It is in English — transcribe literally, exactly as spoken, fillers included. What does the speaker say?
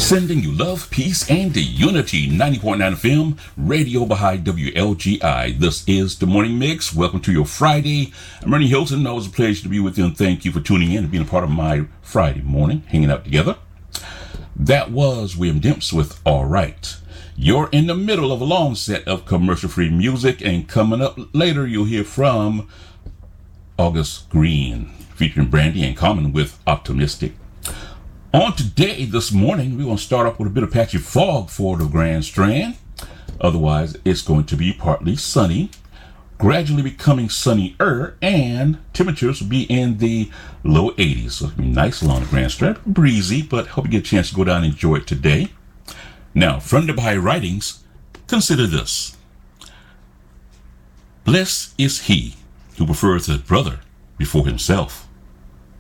Sending you love, peace, and the unity. ninety point nine F M, Radio Baha'i W L G I. This is the Morning Mix. Welcome to your Friday. I'm Ernie Hilton. Always a pleasure to be with you, and thank you for tuning in and being a part of my Friday morning, hanging out together. That was William Demps with All Right. You're in the middle of a long set of commercial-free music, and coming up later, you'll hear from August Green, featuring Brandy and Common with Optimistic. On today, this morning, we're going to start off with a bit of patchy fog for the Grand Strand. Otherwise, it's going to be partly sunny, gradually becoming sunnier, and temperatures will be in the low eighties. So it'll be nice along the Grand Strand, breezy, but hope you get a chance to go down and enjoy it today. Now, from the Baha'i writings, consider this. Blessed is he who prefers his brother before himself.